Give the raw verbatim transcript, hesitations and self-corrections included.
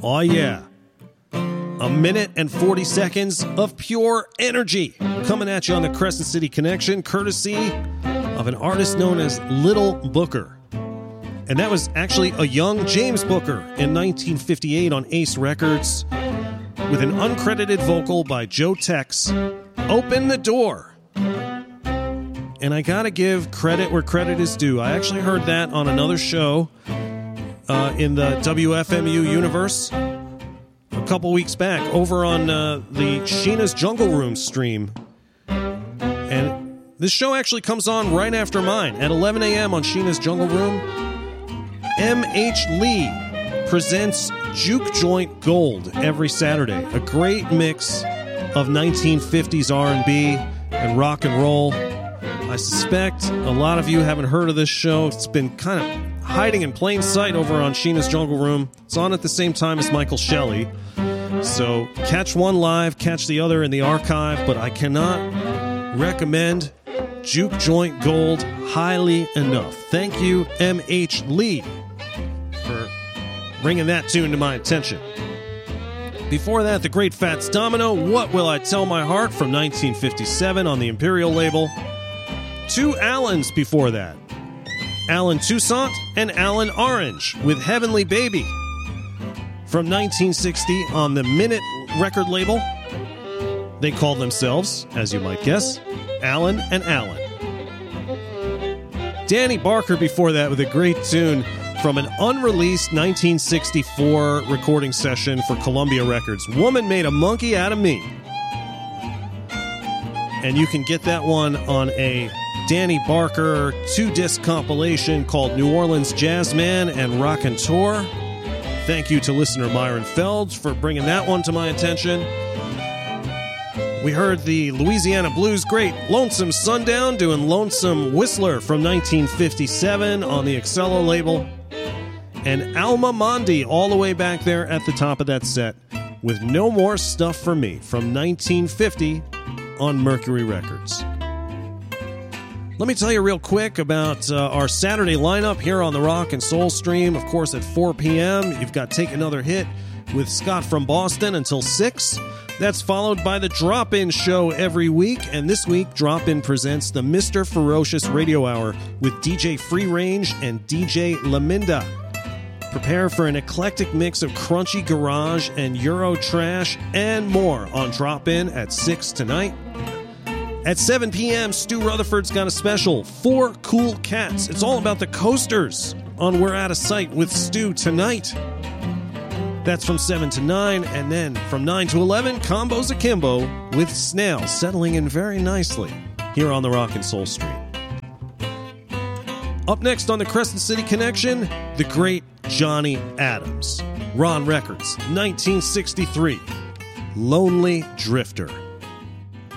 Oh, yeah. A minute and forty seconds of pure energy coming at you on the Crescent City Connection, courtesy of an artist known as Little Booker. And that was actually a young James Booker in nineteen fifty-eight on Ace Records with an uncredited vocal by Joe Tex. Open the Door. And I gotta give credit where credit is due. I actually heard that on another show uh, in the W F M U universe a couple weeks back over on uh, the Sheena's Jungle Room stream. And this show actually comes on right after mine at eleven a.m. on Sheena's Jungle Room. M H Lee presents Juke Joint Gold every Saturday. A great mix of nineteen fifties R and B and rock and roll. I suspect a lot of you haven't heard of this show. It's been kind of hiding in plain sight over on Sheena's Jungle Room. It's on at the same time as Michael Shelley. So catch one live, catch the other in the archive, but I cannot recommend Juke Joint Gold highly enough. Thank you, M H Lee, for bringing that tune to my attention. Before that, the Great Fats Domino, What Will I Tell My Heart from nineteen fifty-seven on the Imperial label. Two Allens before that. Alan Toussaint and Alan Orange with Heavenly Baby from nineteen sixty on the Minute record label. They call themselves, as you might guess, Alan and Alan. Danny Barker before that with a great tune from an unreleased nineteen sixty-four recording session for Columbia Records. Woman Made a Monkey Out of Me. And you can get that one on a Danny Barker two-disc compilation called New Orleans Jazzman and Raconteur. Thank you to listener Myron Feld for bringing that one to my attention. We heard the Louisiana Blues great Lonesome Sundown doing Lonesome Whistler from nineteen fifty-seven on the Excello label. And Alma Mondi all the way back there at the top of that set with No More Stuff for Me from nineteen fifty on Mercury Records. Let me tell you real quick about uh, our Saturday lineup here on the Rock and Soul Stream. Of course, at four p.m., you've got Take Another Hit with Scott from Boston until six. That's followed by the Drop-In show every week. And this week, Drop-In presents the Mister Ferocious Radio Hour with D J Free Range and D J Laminda. Prepare for an eclectic mix of crunchy garage and Euro trash and more on Drop-In at six tonight. At seven p.m., Stu Rutherford's got a special, Four Cool Cats. It's all about the coasters on We're Out of Sight with Stu tonight. That's from seven to nine, and then from nine to eleven, Combos Akimbo with Snail settling in very nicely here on the Rock and Soul Stream. Up next on the Crescent City Connection, the great Johnny Adams. Ron Records, nineteen sixty-three, Lonely Drifter.